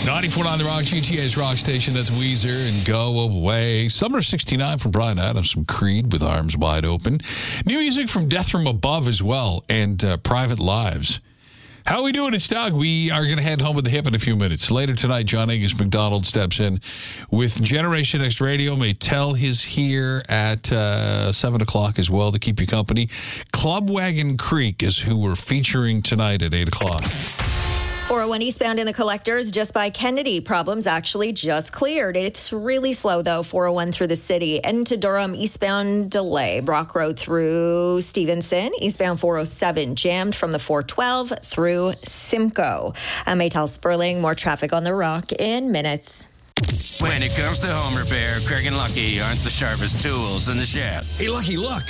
94.9 The Rock, GTA's rock station. That's Weezer and Go Away. Summer 69 from Bryan Adams from Creed with Arms Wide Open. New music from Death from Above as well, and Private Lives. How are we doing? It's Doug. We are going to head home with the hip in a few minutes. Later tonight, John Angus McDonald steps in with Generation X Radio. Maytel is here at 7 o'clock as well to keep you company. Clubwagon Creek is who we're featuring tonight at 8 o'clock. 401 eastbound in the collectors just by Kennedy. Problems actually just cleared. It's really slow, though, 401 through the city. Into Durham, eastbound delay. Brock Road through Stevenson. Eastbound 407 jammed from the 412 through Simcoe. Maytel Sperling, more traffic on the Rock in minutes. When it comes to home repair, Craig and Lucky aren't the sharpest tools in the shed. Hey, Lucky, look.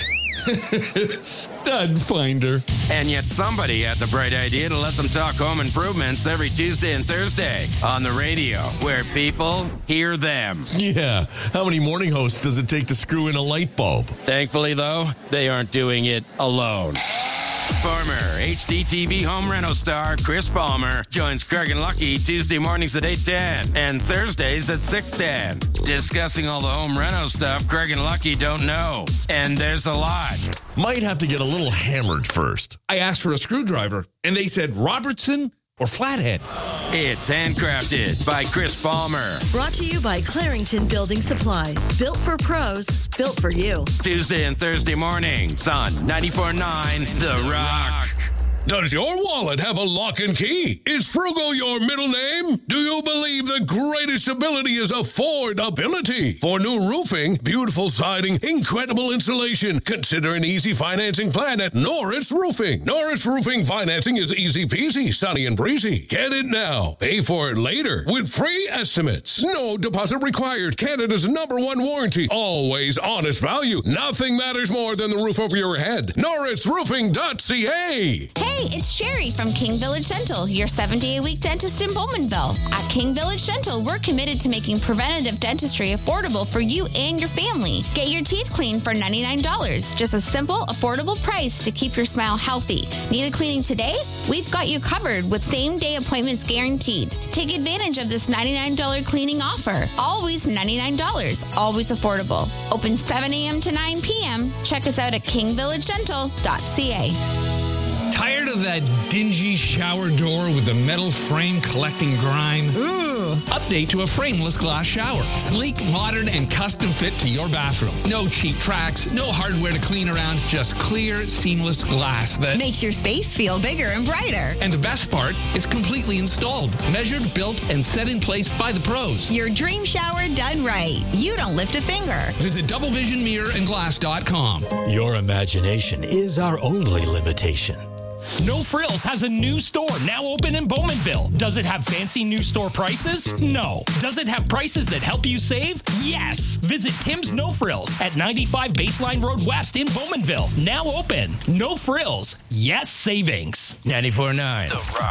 Stud finder. And yet somebody had the bright idea to let them talk home improvements every Tuesday and Thursday on the radio, where people hear them. Yeah. How many morning hosts does it take to screw in a light bulb? Thankfully, though, they aren't doing it alone. Former HDTV home reno star Chris Palmer joins Craig and Lucky Tuesday mornings at 8:10 and Thursdays at 6:10. Discussing all the home reno stuff Craig and Lucky don't know. And there's a lot. Might have to get a little hammered first. I asked for a screwdriver, and they said Robertson or Flathead. It's handcrafted by Chris Palmer. Brought to you by Clarington Building Supplies. Built for pros, built for you. Tuesday and Thursday mornings on 94.9 The Rock. Does your wallet have a lock and key? Is Frugal your middle name? Do you believe the greatest ability is affordability? For new roofing, beautiful siding, incredible insulation, consider an easy financing plan at Norris Roofing. Norris Roofing financing is easy peasy, sunny and breezy. Get it now. Pay for it later with free estimates. No deposit required. Canada's #1 warranty. Always honest value. Nothing matters more than the roof over your head. NorrisRoofing.ca. Hey, it's Sherry from King Village Dental, your 7-day-a-week dentist in Bowmanville. At King Village Dental, we're committed to making preventative dentistry affordable for you and your family. Get your teeth cleaned for $99. Just a simple, affordable price to keep your smile healthy. Need a cleaning today? We've got you covered with same-day appointments guaranteed. Take advantage of this $99 cleaning offer. Always $99. Always affordable. Open 7 a.m. to 9 p.m. Check us out at kingvillagedental.ca. Tired of that dingy shower door with the metal frame collecting grime? Ooh. Update to a frameless glass shower. Sleek, modern, and custom fit to your bathroom. No cheap tracks, no hardware to clean around, just clear, seamless glass that Makes your space feel bigger and brighter. And the best part, it's completely installed, measured, built, and set in place by the pros. Your dream shower done right. You don't lift a finger. Visit doublevisionmirrorandglass.com. Your imagination is our only limitation. No Frills has a new store now open in Bowmanville. Does it have fancy new store prices? No. Does it have prices that help you save? Yes. Visit Tim's No Frills at 95 Baseline Road West in Bowmanville. Now open. No Frills. Yes savings. 94.9 The Rock.